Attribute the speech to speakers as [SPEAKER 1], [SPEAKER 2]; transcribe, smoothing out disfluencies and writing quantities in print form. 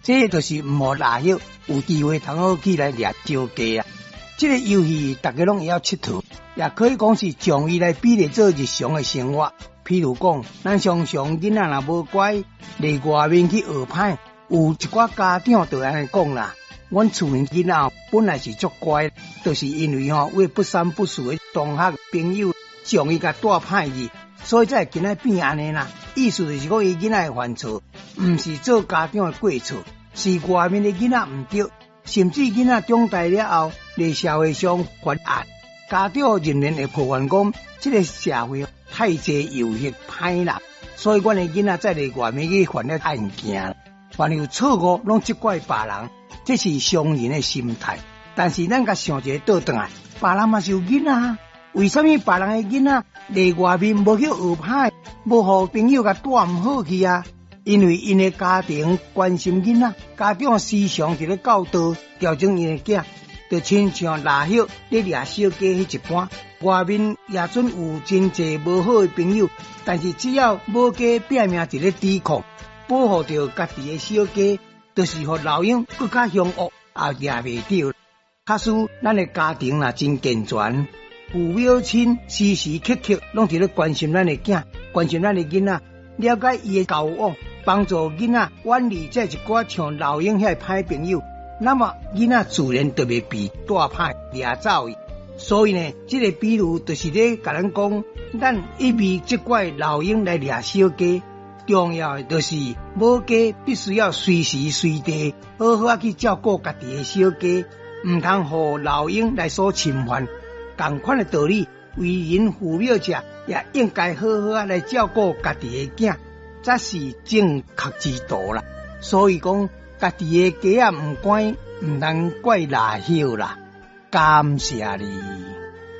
[SPEAKER 1] 这就是唔好拉休有机会通好起来掠小鸡啊。这个游戏大家拢会晓佚佗，也可以讲是将伊来比例做日常的生活。譬如讲，咱常常囡仔若无乖，嚟外面去学歹，有一寡家长就安尼讲啦。阮厝边囡仔本来是足乖，就是因为为不三不四的同学朋友将伊甲带歹去，所以才会今仔变安尼啦。意思就是讲，伊囡仔会犯错，毋是做家长的过错，是外面的囡仔毋对。甚至囡仔长大了后，在社会上犯案，家长仍然会抱怨讲，这个社会太济游戏歹啦，所以阮的囡仔在外面去犯了案件，凡有错误拢责怪别人，这是常人的心态。但是咱甲想一个倒转来，别人嘛是有囡仔，为什么别人的囡仔在外面无去学歹，无互朋友甲带唔好去啊？因为因的家庭关心囡仔，家长时常伫咧教导调整因的囝，就亲像拉休咧掠小鸡迄一般。外面也准有真济无好的朋友，但是只要母鸡拼命伫咧抵抗，保护着家己的小鸡，就是互老鹰更加凶恶，也掠袂着。假使咱的家庭若真健全，父母亲时时刻刻拢伫咧关心咱的囝，关心咱的囡仔，了解伊的交往，帮助囡仔远离这一寡像老鹰遐歹朋友，那么囡仔自然就袂被带歹掠走去。所以呢，这个比喻就是咧甲咱讲，咱一味责怪老鹰来掠小鸡，重要的就是母鸡必须要随时随地好好去照顾家己的小鸡，唔通互老鹰来所侵犯。同款的道理，为人父母者也应该好好来照顾家己的囝，这是正确之道啦。所以讲，家己的鸡仔唔乖，唔通怪拉休啦。感谢你。